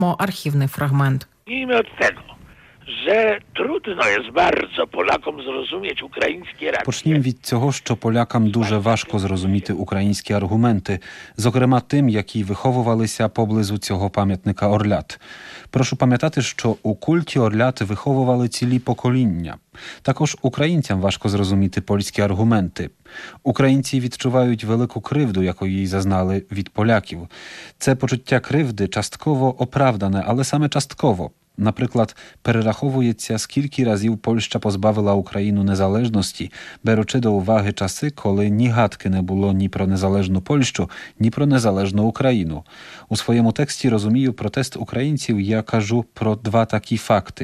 архівний фрагмент. Zacznijmy od tego, że trudno jest bardzo Polakom zrozumieć ukraińskie racje. Почнімо від цього, що полякам дуже важко зрозуміти українські аргументи, зокрема тим, які виховувалися поблизу цього пам'ятника Орлят. Прошу пам'ятати, що у культі Орлят виховували цілі покоління. Також українцям важко зрозуміти польські аргументи. Українці відчувають велику кривду, якої зазнали від поляків. Це почуття кривди частково оправдане, але саме частково. Наприклад, перераховується, скільки разів Польща позбавила Україну незалежності, беручи до уваги часи, коли ні гадки не було ні про незалежну Польщу, ні про незалежну Україну. У своєму тексті розумію протест українців, я кажу про два такі факти.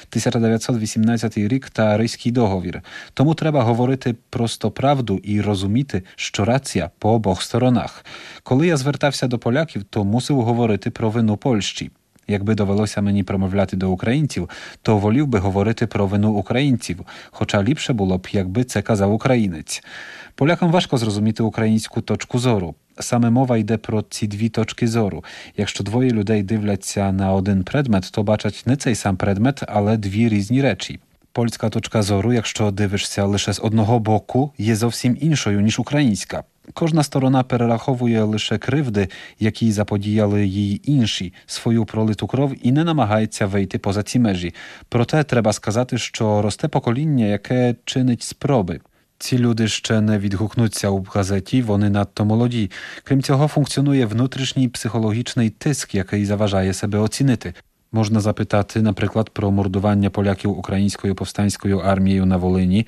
1918 рік та Ризький договір. Тому треба говорити просто правду і розуміти, що рація по обох сторонах. Коли я звертався до поляків, то мусив говорити про вину Польщі. Якби довелося мені промовляти до українців, то волів би говорити про вину українців, хоча ліпше було б, якби це казав українець. Полякам важко зрозуміти українську точку зору. Саме мова йде про ці дві точки зору. Якщо двоє людей дивляться на один предмет, то бачать не цей сам предмет, але дві різні речі. Польська точка зору, якщо дивишся лише з одного боку, є зовсім іншою, ніж українська. Кожна сторона перераховує лише кривди, які заподіяли їй інші, свою пролиту кров і не намагається вийти поза ці межі. Проте треба сказати, що росте покоління, яке чинить спроби. Ці люди ще не відгукнуться у газеті, вони надто молоді. Крім цього, функціонує внутрішній психологічний тиск, який заважає себе оцінити. Можна запитати, наприклад, про мордування поляків українською повстанською армією на Волині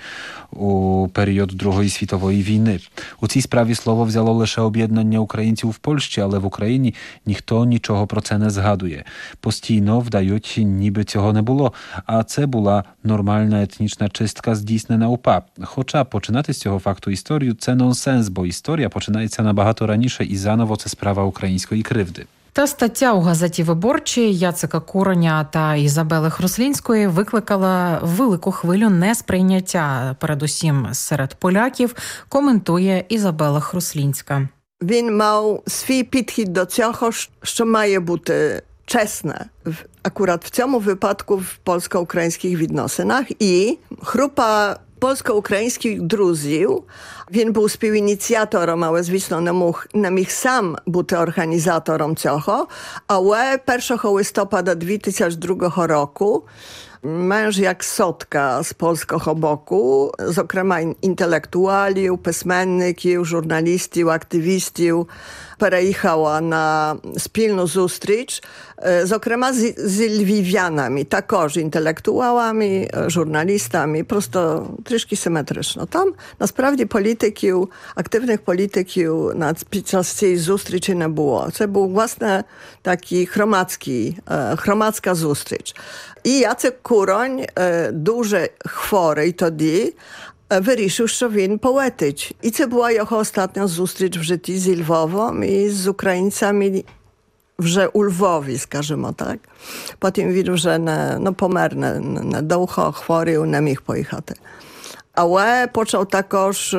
у період Другої світової війни. У цій справі слово взяло лише об'єднання українців в Польщі, але в Україні ніхто нічого про це не згадує. Постійно вдають, ніби цього не було, а це була нормальна етнічна чистка, здійснена УПА. Хоча починати з цього факту історію – це нонсенс, бо історія починається набагато раніше і заново це справа української кривди. Та стаття у газеті «Виборчий» Яцика Куреня та Ізабели Хруслінської викликала велику хвилю несприйняття, передусім серед поляків, коментує Ізабела Хруслінська. Він мав свій підхід до цього, що має бути чесне. Акурат в цьому випадку в польсько-українських відносинах. І група польсько-українських друзів, він був співініціатором, але, звісно, не міг сам бути організатором цього. Але 1 листопада 2002 року męż jak sotka z polskiego boku, зокрема інтелектуалів, письменників, журналістів, активістів, переїхала на спільну зустріч, зокрема з львів'янами, також інтелектуалами, журналістами, просто трішки симетрично. Там, насправді, політиків, активних політиків під час цієї зустрічі не було. Це був, власне, такий громадська зустріч. І Яцек Куронь, дуже хворий тоді, вирішив, що він полетить. І це була його остання зустріч в житті зі Львовом і з українцями вже у Львові, скажімо так. Потім він вже помер недовго, хворий, не міг поїхати. Але почав також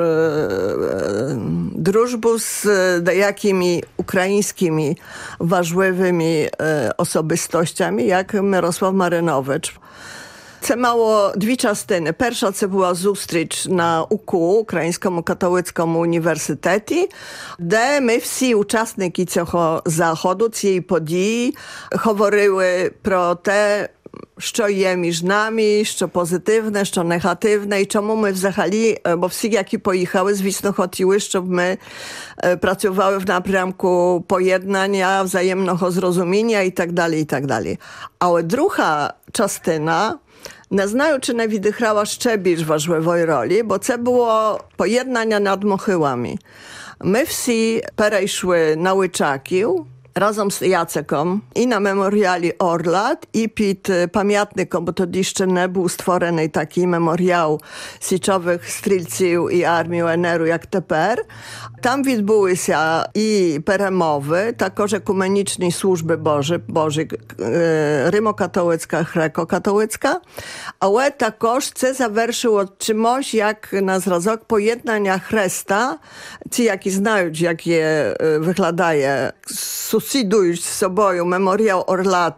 дружбу з деякими українськими важливими особистостями, як Мирослав Маринowicz. Це мало дві частини. Перша – це була зустріч на УКУ, Українському католицькому університеті, де ми всі учасники цього заходу, цієї події, говорили про те, що є між нами, що позитивне, що негативне і чому ми взагалі, бо всі, які поїхали, звісно, хотіли, щоб ми працювали в напрямку поєднання, взаємного зрозуміння і так далі, і так далі. Але друга частина, не знаю, чи не відіграла ще більш важливої ролі, бо це було поєднання над могилами. Ми всі перейшли на Личаків, разом з Яцеком і на меморіалі Орлат, і під пам'ятником, бо тоді ще не був створений такий меморіал січових стрільців і армії УНР, як тепер. Там відбулися і перемови, також екуменічні служби Божі, римо-католицька, греко-католицька, але також це завершило чимось, як на зразок поєднання хреста. Ці, які знають, як виглядає, сусідують з собою меморіал Орлат